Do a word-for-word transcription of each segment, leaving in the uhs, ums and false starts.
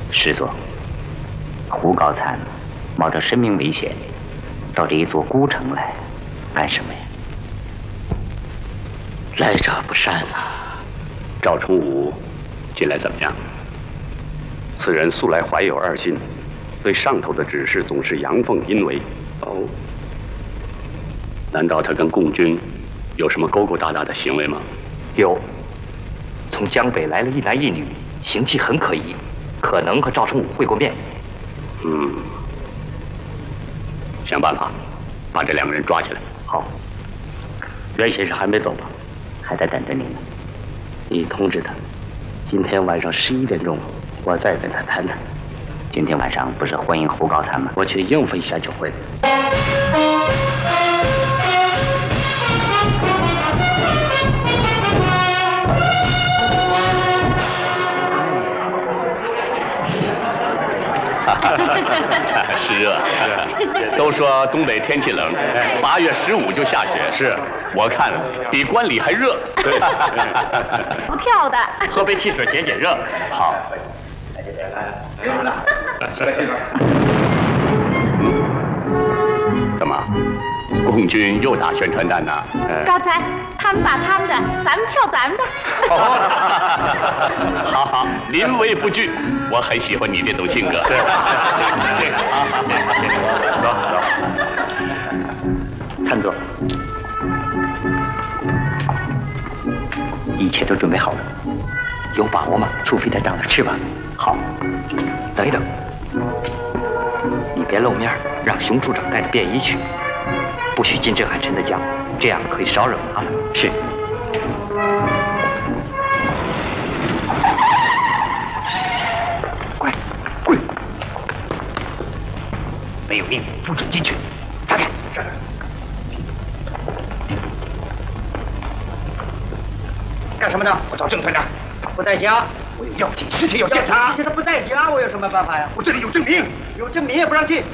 师座，胡高参冒着生命危险到这一座孤城来，干什么呀？ 来者不善呐！ 赵崇武近来怎么样？此人素来怀有二心，对上头的指示总是阳奉阴违。哦，难道他跟共军有什么勾勾搭搭的行为吗？ 有，从江北来了一男一女，行迹很可疑，可能和赵崇武会过面。 嗯，想办法把这两个人抓起来。 好。袁先生还没走吧？ 还在等着你呢。 你通知他，今天晚上十一点钟，我再跟他谈谈。 今天晚上不是欢迎胡高参吗？ 我去应付一下就会。 是热，都说东北天气冷，八月十五就下雪。是，我看比关里还热。 不跳的， 喝杯汽水解解热。 好。干嘛？共军又打宣传单呢？ 高才，他们打他们的，咱们跳咱们的。 好好，临危不惧，我很喜欢你这种性格。是，这个好好， 走走。参座，一切都准备好了，有把握吗？除非他长了翅膀。好，等一等，你别露面，让熊处长带着便衣去。不许进郑汉臣的家，这样可以少惹麻烦。是。 过来，过来！没有命令，不准进去。撒开！是。 干什么呢？ 我找郑团长。 不在家。 我有要紧事情要见他。 现在不在家，我有什么办法呀？ 我这里有证明。 有证明也不让进。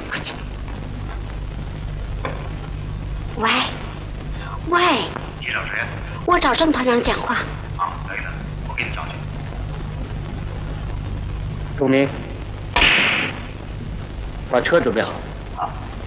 喂，喂， 你找谁？ 我找郑团长讲话。 好，可以的，我给你叫去。 钟明，把车准备好。